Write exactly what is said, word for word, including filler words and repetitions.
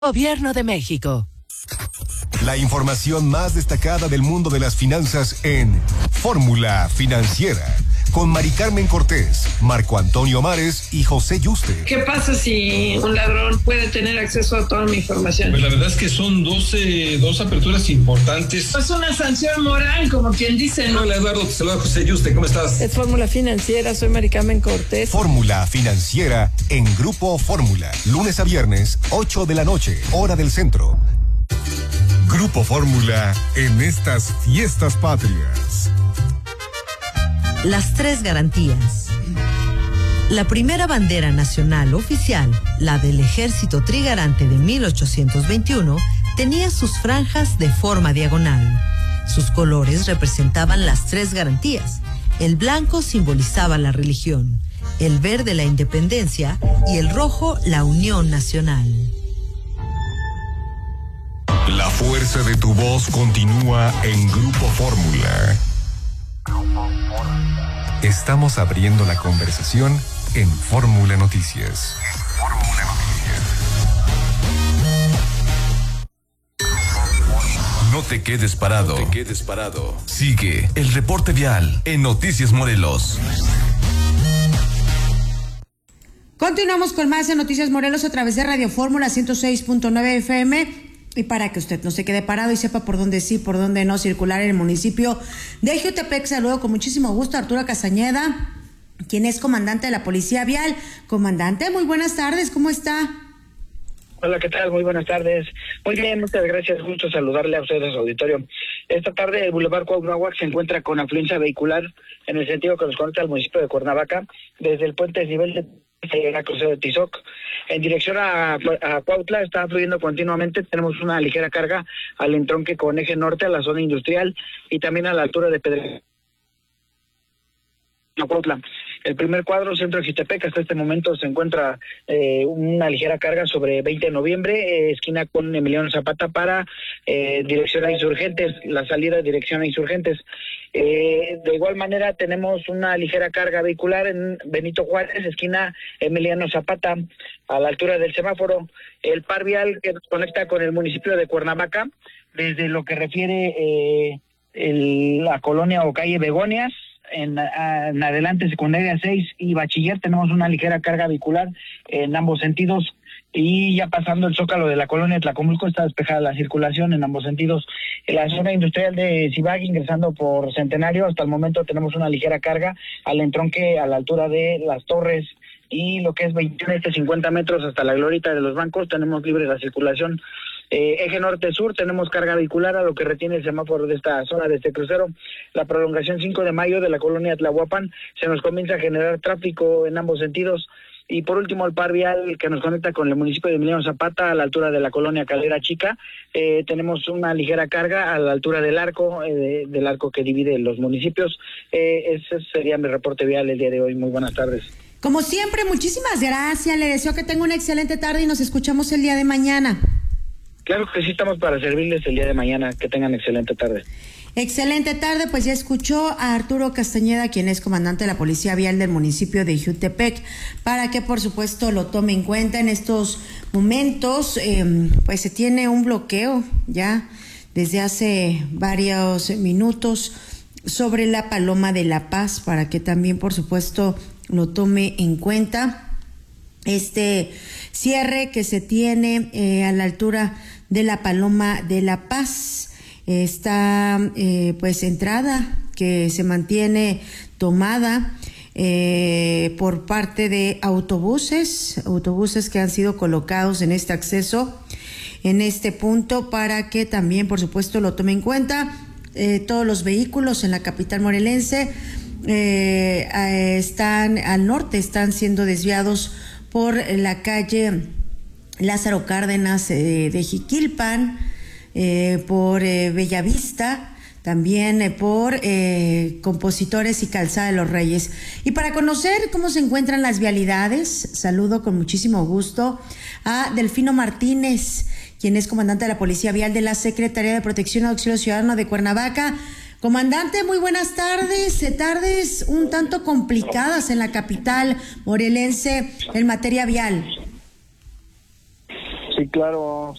Gobierno de México. La información más destacada del mundo de las finanzas en Fórmula Financiera, con Mari Carmen Cortés, Marco Antonio Mares y José Yuste. ¿Qué pasa si un ladrón puede tener acceso a toda mi información? Pues la verdad es que son doce, dos aperturas importantes. Es una sanción moral, como quien dice, ¿no? Hola Eduardo, te saluda José Yuste, ¿cómo estás? Es Fórmula Financiera, soy Mari Carmen Cortés. Fórmula Financiera en Grupo Fórmula, lunes a viernes, ocho de la noche, hora del centro. Grupo Fórmula en estas fiestas patrias. Las tres garantías. La primera bandera nacional oficial, la del Ejército Trigarante de mil ochocientos veintiuno, tenía sus franjas de forma diagonal. Sus colores representaban las tres garantías. El blanco simbolizaba la religión, el verde la independencia y el rojo la unión nacional. La fuerza de tu voz continúa en Grupo Fórmula. Estamos abriendo la conversación en Fórmula Noticias. Fórmula Noticias. No te quedes parado. No te quedes parado. Sigue el reporte vial en Noticias Morelos. Continuamos con más en Noticias Morelos a través de Radio Fórmula ciento seis punto nueve F M. Y para que usted no se quede parado y sepa por dónde sí, por dónde no circular en el municipio de Jutepec, saludo con muchísimo gusto a Arturo Castañeda, quien es comandante de la Policía Vial. Comandante, muy buenas tardes, ¿cómo está? Hola, ¿qué tal? Muy buenas tardes. Muy bien, muchas gracias. Gusto saludarle a ustedes, auditorio. Esta tarde el Boulevard Cuauhnáhuac se encuentra con afluencia vehicular en el sentido que nos conecta al municipio de Cuernavaca, desde el puente desnivel de la crucero de Tizoc. En dirección a, a Cuautla está fluyendo continuamente. Tenemos una ligera carga al entronque con eje norte a la zona industrial y también a la altura de Pedregal. Cuautla. El primer cuadro, centro de Jutepec, hasta este momento se encuentra eh, una ligera carga sobre veinte de noviembre, eh, esquina con Emiliano Zapata para eh, dirección a Insurgentes, la salida de dirección a Insurgentes. Eh, de igual manera tenemos una ligera carga vehicular en Benito Juárez, esquina Emiliano Zapata, a la altura del semáforo. El par vial que nos conecta con el municipio de Cuernavaca, desde lo que refiere eh, el, la colonia o calle Begonias, En, en adelante secundaria seis y bachiller, tenemos una ligera carga vehicular en ambos sentidos, y ya pasando el zócalo de la colonia Tlacomulco está despejada la circulación en ambos sentidos. En la zona industrial de Cibag, ingresando por Centenario, hasta el momento tenemos una ligera carga al entronque a la altura de las Torres, y lo que es veintiuno este cincuenta metros hasta la glorieta de los bancos tenemos libre la circulación. Eh, eje norte-sur tenemos carga vehicular a lo que retiene el semáforo de esta zona, de este crucero. La prolongación cinco de mayo de la colonia Tlahuapan se nos comienza a generar tráfico en ambos sentidos. Y por último, el par vial que nos conecta con el municipio de Emiliano Zapata a la altura de la colonia Caldera Chica, eh, tenemos una ligera carga a la altura del arco, eh, del arco que divide los municipios. Eh, ese sería mi reporte vial el día de hoy. Muy buenas tardes. Como siempre, muchísimas gracias. Le deseo que tenga una excelente tarde y nos escuchamos el día de mañana. Claro que sí, estamos para servirles el día de mañana. Que tengan excelente tarde. Excelente tarde, pues ya escuchó a Arturo Castañeda, quien es comandante de la Policía Vial del municipio de Jutepec, para que por supuesto lo tome en cuenta en estos momentos. Eh, pues se tiene un bloqueo ya desde hace varios minutos sobre la Paloma de la Paz, para que también por supuesto lo tome en cuenta. Este cierre que se tiene eh, a la altura de la Paloma de la Paz, esta eh, pues entrada que se mantiene tomada eh, por parte de autobuses, autobuses que han sido colocados en este acceso, en este punto, para que también por supuesto lo tome en cuenta. Eh, todos los vehículos en la capital morelense eh, eh, están al norte, están siendo desviados por la calle Lázaro Cárdenas eh, de Jiquilpan, eh, por eh, Bellavista, también eh, por eh, Compositores y Calzada de los Reyes. Y para conocer cómo se encuentran las vialidades, saludo con muchísimo gusto a Delfino Martínez, quien es comandante de la Policía Vial de la Secretaría de Protección y Auxilio Ciudadano de Cuernavaca. Comandante, muy buenas tardes. Tardes un tanto complicadas en la capital morelense en materia vial. Sí, claro.